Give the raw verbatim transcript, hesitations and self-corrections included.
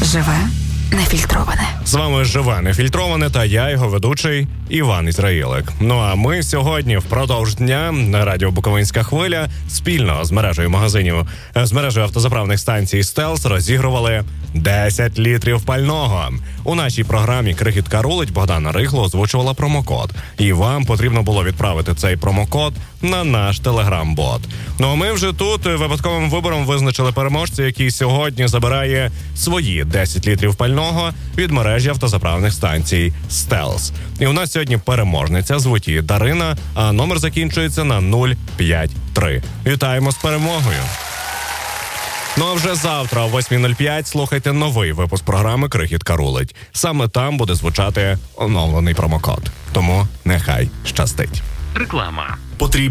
Живе нефільтроване. З вами «Живе нефільтроване» та я, його ведучий Іван Ізраїлик. Ну а ми сьогодні впродовж дня на радіо «Буковинська хвиля» спільно з мережею магазинів, з мережею автозаправних станцій «Стелс» розігрували десять літрів пального. У нашій програмі «Крихітка рулить» Богдана Рихло озвучувала промокод. І вам потрібно було відправити цей промокод на наш телеграм-бот. Ну а ми вже тут випадковим вибором визначили переможця, який сьогодні забирає свої десять літрів пального від мережі автозаправних станцій «Стелс». І у нас сьогодні переможниця, звуть її Дарина, а номер закінчується на нуль п'ять три. Вітаємо з перемогою! Ну а вже завтра о восьмій нуль п'ять слухайте новий випуск програми «Крихітка рулить». Саме там буде звучати оновлений промокод. Тому нехай щастить. Реклама. Потрібно